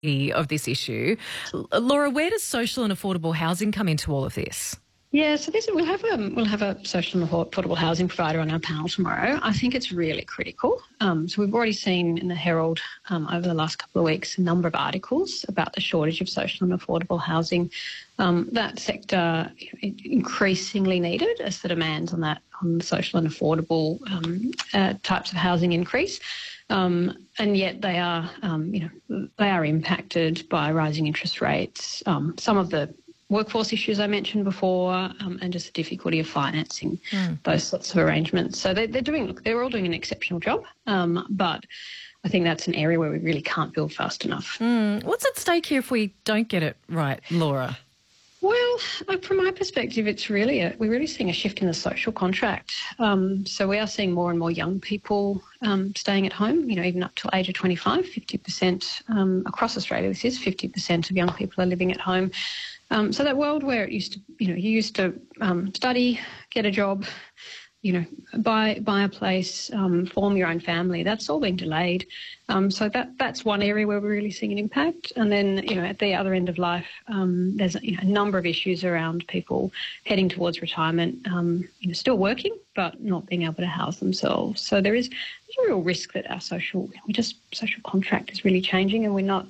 of this issue. Laura, where does social and affordable housing come into all of this? Yeah, so we'll have a social and affordable housing provider on our panel tomorrow. I think it's really critical. So we've already seen in the Herald over the last couple of weeks a number of articles about the shortage of social and affordable housing. That sector increasingly needed as the demands on the social and affordable types of housing increase. And yet they are impacted by rising interest rates. Some of the workforce issues I mentioned before, and just the difficulty of financing those sorts of arrangements. So they're all doing an exceptional job, but I think that's an area where we really can't build fast enough. What's at stake here if we don't get it right, Laura? Well, from my perspective, we're really seeing a shift in the social contract. So we are seeing more and more young people staying at home, even up to the age of 25, 50% across Australia. This is 50% of young people are living at home. So that world where you used to study, get a job, buy a place, form your own family, that's all being delayed. So that's one area where we're really seeing an impact. And then, at the other end of life, there's a number of issues around people heading towards retirement, still working, but not being able to house themselves. So there's a real risk that our social contract is really changing, and we're not,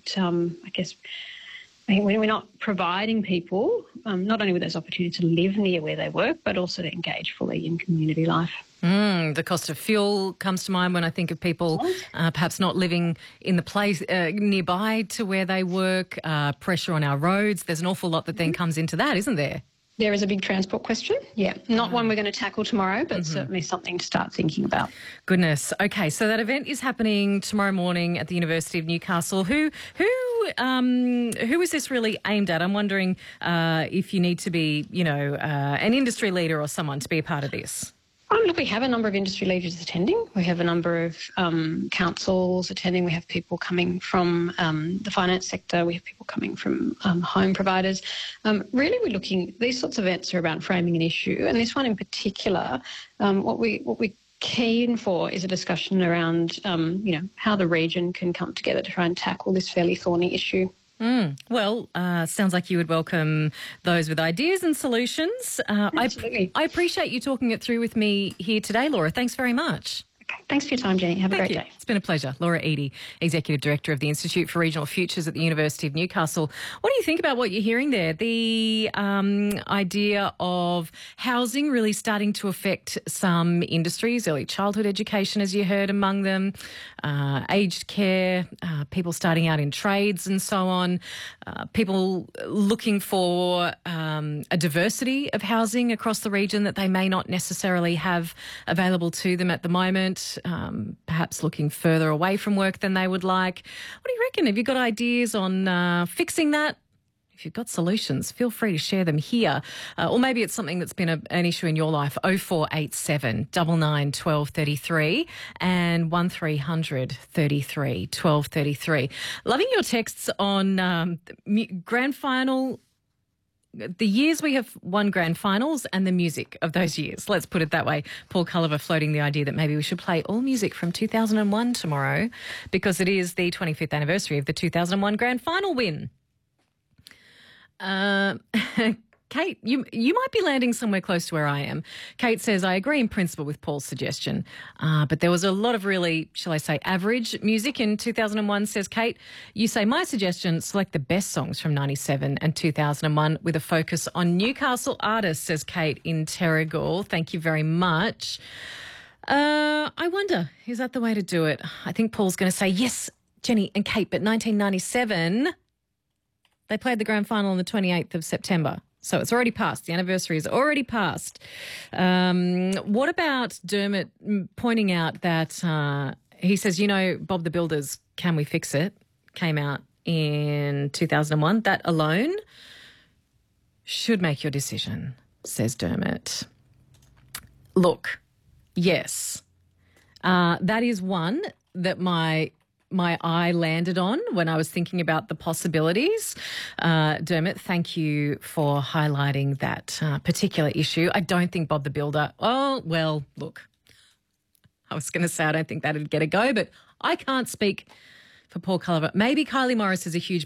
we're not providing people not only with those opportunities to live near where they work, but also to engage fully in community life. The cost of fuel comes to mind when I think of people perhaps not living in the place nearby to where they work, pressure on our roads. There's an awful lot that then comes into that, isn't there? There is a big transport question. Yeah, not one we're going to tackle tomorrow, but certainly something to start thinking about. Goodness. Okay, so that event is happening tomorrow morning at the University of Newcastle. Who is this really aimed at? I'm wondering if you need to be, an industry leader or someone to be a part of this. Look, we have a number of industry leaders attending. We have a number of councils attending. We have people coming from the finance sector. We have people coming from home providers. Really, these sorts of events are about framing an issue. And this one in particular, what we're keen for is a discussion around, how the region can come together to try and tackle this fairly thorny issue. Well, sounds like you would welcome those with ideas and solutions. Absolutely. I appreciate you talking it through with me here today, Laura. Thanks very much. Okay. Thanks for your time, Jenny. Have a great day. It's been a pleasure. Laura Eadie, Executive Director of the Institute for Regional Futures at the University of Newcastle. What do you think about what you're hearing there? The idea of housing really starting to affect some industries, early childhood education, as you heard, among them, aged care, people starting out in trades and so on, people looking for a diversity of housing across the region that they may not necessarily have available to them at the moment. Perhaps looking further away from work than they would like. What do you reckon? Have you got ideas on fixing that? If you've got solutions, feel free to share them here. Or maybe it's something that's been an issue in your life. 0487 99 12 33 and 1300 33 12 33. Loving your texts on grand final, the years we have won grand finals and the music of those years. Let's put it that way. Paul Culliver floating the idea that maybe we should play all music from 2001 tomorrow because it is the 25th anniversary of the 2001 grand final win. Kate, you might be landing somewhere close to where I am. Kate says, I agree in principle with Paul's suggestion, but there was a lot of really, shall I say, average music in 2001, says Kate. You say, my suggestion, select the best songs from 97 and 2001 with a focus on Newcastle artists, says Kate in Terrigal. Thank you very much. I wonder, is that the way to do it? I think Paul's going to say, yes, Jenny and Kate, but 1997, they played the grand final on the 28th of September. So it's already passed. The anniversary is already passed. What about Dermot pointing out that he says, Bob the Builder's Can We Fix It came out in 2001. That alone should make your decision, says Dermot. Look, yes, that is one that my eye landed on when I was thinking about the possibilities. Dermot, thank you for highlighting that particular issue. I don't think Bob the Builder, look, I was going to say I don't think that'd get a go, but I can't speak for Paul Culliver. Maybe Kylie Morris is a huge